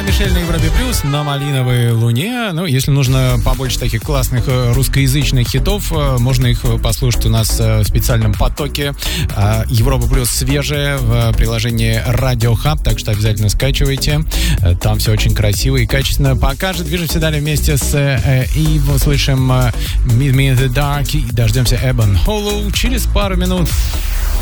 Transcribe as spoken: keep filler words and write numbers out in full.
Мишель на Европе Плюс, на Малиновой Луне. Ну, если нужно побольше таких классных русскоязычных хитов, можно их послушать у нас в специальном потоке. Европа Плюс свежее в приложении Radio Hub, так что обязательно скачивайте. Там все очень красиво и качественно покажет. Движемся далее вместе с Eve. Услышим Meet Me in the Dark и дождемся Ebon Hollow через пару минут.